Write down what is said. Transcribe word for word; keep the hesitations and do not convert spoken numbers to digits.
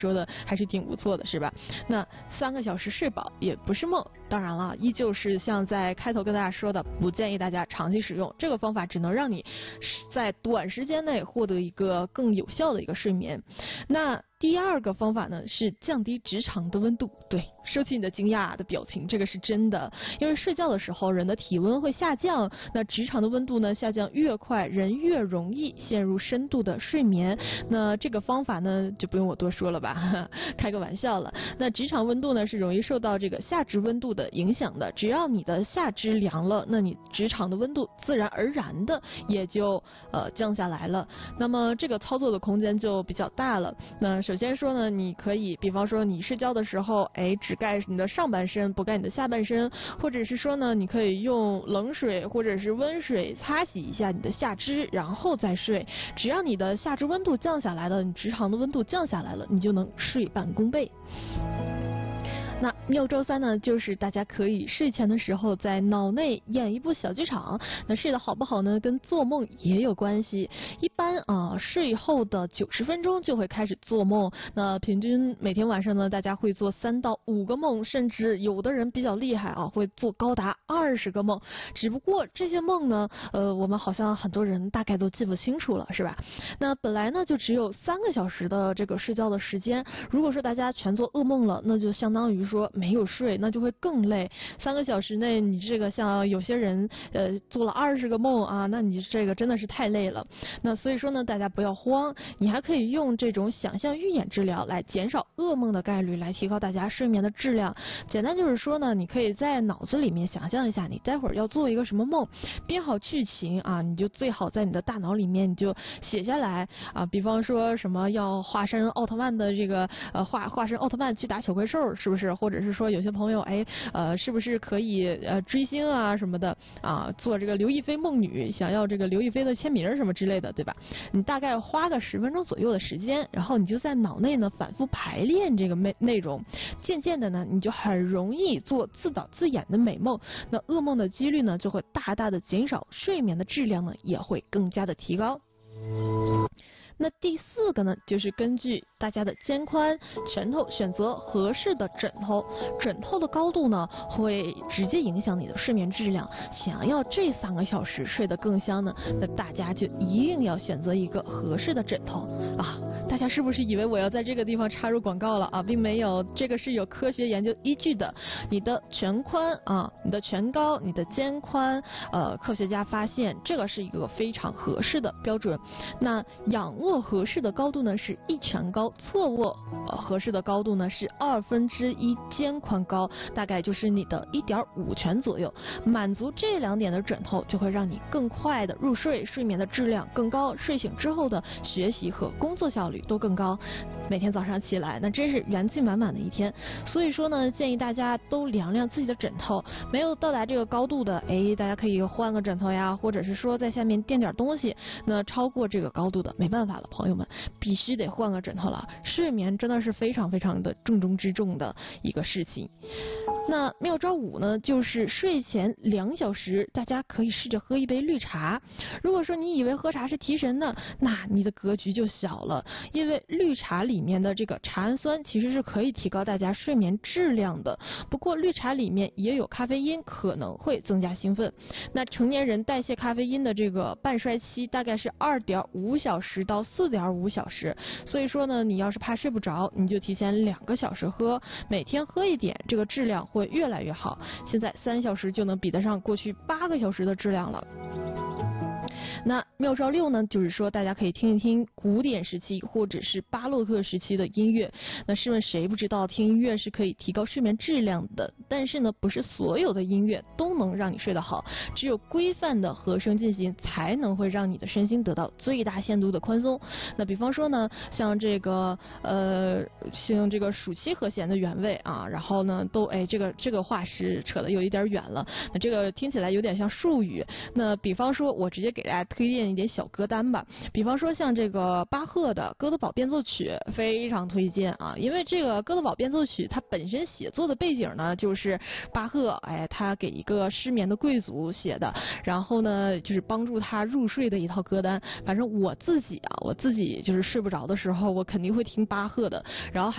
说的还是挺不错的，是吧？那三个小时睡饱也不是梦，当然了，依旧是像在开头跟大家说的，不建议大家长期使用这个方法，只能让你在短时间内获得一个更有效的一个睡眠。那第二个方法呢是降低直肠的温度。对，收起你的惊讶的表情，这个是真的。因为睡觉的时候人的体温会下降，那直肠的温度呢下降越快，人越容易陷入深度的睡眠。那这个方法呢就不用我多说了吧，开个玩笑了。那直肠温度呢是容易受到这个下肢温度的影响的，只要你的下肢凉了，那你直肠的温度自然而然的也就呃降下来了。那么这个操作的空间就比较大了。那首先说呢，你可以比方说你睡觉的时候，哎，只盖你的上半身，不盖你的下半身，或者是说呢，你可以用冷水或者是温水擦洗一下你的下肢，然后再睡。只要你的下肢温度降下来了，你直肠的温度降下来了，你就能事半功倍。那妙招三呢，就是大家可以睡前的时候在脑内演一部小剧场。那睡得好不好呢，跟做梦也有关系。一般啊，睡后的九十分钟就会开始做梦。那平均每天晚上呢，大家会做三到五个梦，甚至有的人比较厉害啊，会做高达二十个梦。只不过这些梦呢，呃，我们好像很多人大概都记不清楚了，是吧？那本来呢就只有三个小时的这个睡觉的时间，如果说大家全做噩梦了，那就相当于说没有睡，那就会更累。三个小时内，你这个像有些人呃做了二十个梦啊，那你这个真的是太累了。那所以说呢，大家不要慌，你还可以用这种想象预演治疗来减少噩梦的概率，来提高大家睡眠的质量。简单就是说呢，你可以在脑子里面想象一下，你待会儿要做一个什么梦，编好剧情啊，你就最好在你的大脑里面你就写下来啊，比方说什么要化身奥特曼的这个呃化化身奥特曼去打小怪兽，是不是？或者是说有些朋友哎呃是不是可以呃追星啊什么的啊，做这个刘亦菲梦女，想要这个刘亦菲的签名什么之类的，对吧？你大概花个十分钟左右的时间，然后你就在脑内呢反复排练这个内内容，渐渐的呢你就很容易做自导自演的美梦，那噩梦的几率呢就会大大的减少，睡眠的质量呢也会更加的提高。那第四个呢，就是根据大家的肩宽、拳头选择合适的枕头。枕头的高度呢，会直接影响你的睡眠质量。想要这三个小时睡得更香呢，那大家就一定要选择一个合适的枕头啊！大家是不是以为我要在这个地方插入广告了啊？并没有，这个是有科学研究依据的。你的拳宽啊，你的拳高，你的肩宽，呃，科学家发现这个是一个非常合适的标准。那仰卧合适的高度呢是一拳高，侧卧呃合适的高度呢是二分之一肩宽高，大概就是你的一点五拳左右。满足这两点的枕头，就会让你更快的入睡，睡眠的质量更高，睡醒之后的学习和工作效率都更高。每天早上起来，那真是元气满满的一天。所以说呢，建议大家都量量自己的枕头，没有到达这个高度的，哎，大家可以换个枕头呀，或者是说在下面垫点东西。那超过这个高度的，没办法了，朋友们，必须得换个枕头了。睡眠真的是非常非常的重中之重的一个事情。那妙招五呢，就是睡前两小时，大家可以试着喝一杯绿茶。如果说你以为喝茶是提神的，那你的格局就小了，因为绿茶里面的这个茶氨酸其实是可以提高大家睡眠质量的。不过绿茶里面也有咖啡因，可能会增加兴奋。那成年人代谢咖啡因的这个半衰期大概是二点五小时到四点五小时，所以说呢，你要是怕睡不着，你就提前两个小时喝，每天喝一点，这个质量会越来越好。现在三小时就能比得上过去八个小时的质量了。那妙招六呢，就是说大家可以听一听古典时期或者是巴洛克时期的音乐。那试问谁不知道听音乐是可以提高睡眠质量的？但是呢，不是所有的音乐都能让你睡得好，只有规范的和声进行才能会让你的身心得到最大限度的宽松。那比方说呢，像这个呃像这个暑期和弦的原位啊，然后呢都哎这个这个话是扯得有一点远了，那这个听起来有点像术语。那比方说我直接给大家推荐一点小歌单吧，比方说像这个巴赫的哥德堡变奏曲非常推荐啊，因为这个哥德堡变奏曲它本身写作的背景呢就是巴赫哎他给一个失眠的贵族写的，然后呢就是帮助他入睡的一套歌单。反正我自己啊我自己就是睡不着的时候我肯定会听巴赫的，然后还